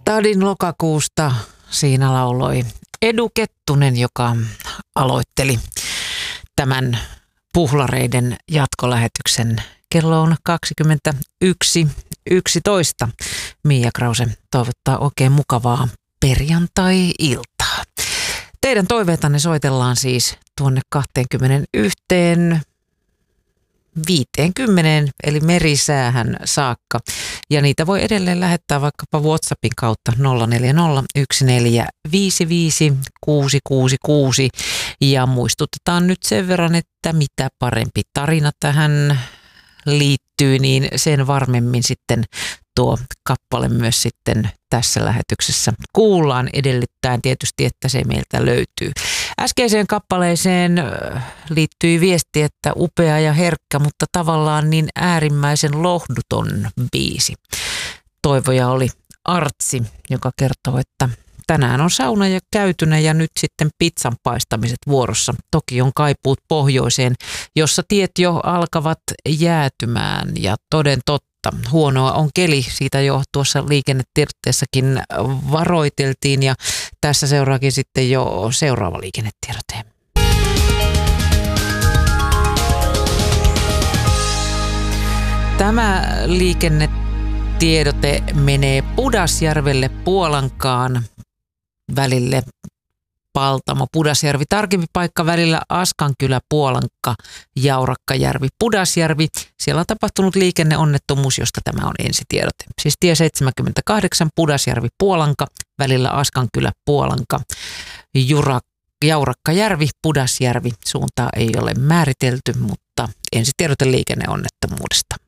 Tadin lokakuusta siinä lauloi Edu Kettunen, joka aloitteli tämän Puhlareiden jatkolähetyksen. Kello on 21:11. Miia Krause toivottaa oikein mukavaa perjantai-iltaa. Teidän toiveitanne soitellaan siis tuonne 21:50 eli merisäähän saakka. Ja niitä voi edelleen lähettää vaikkapa WhatsAppin kautta 0401455666. Ja muistutetaan nyt sen verran, että mitä parempi tarina tähän liittyy, niin sen varmemmin sitten tuo kappale myös sitten tässä lähetyksessä kuullaan, edellyttäen tietysti, että se meiltä löytyy. Äskeiseen kappaleeseen liittyy viesti, että upea ja herkkä, mutta tavallaan niin äärimmäisen lohduton biisi. Toivoja oli Artsi, joka kertoo, että tänään on sauna ja käytynä ja nyt sitten pizzan paistamiset vuorossa. Toki on kaipuut pohjoiseen, jossa tiet jo alkavat jäätymään ja toden totta. Huonoa on keli, siitä jo tuossa liikennetiedotteessakin varoiteltiin ja tässä seuraakin sitten jo seuraava liikennetiedote. Tämä liikennetiedote menee Pudasjärvelle Puolankaan välille Paltamo, Pudasjärvi. Tarkempi paikka välillä Askankylä, Puolanka, Jaurakkajärvi, Pudasjärvi. Siellä on tapahtunut liikenneonnettomuus, josta tämä on ensitiedote. Siis tie 78 Pudasjärvi, Puolanka, välillä Askankylä, Puolanka, Jaurakkajärvi, Pudasjärvi. Suuntaa ei ole määritelty, mutta ensitiedote liikenneonnettomuudesta.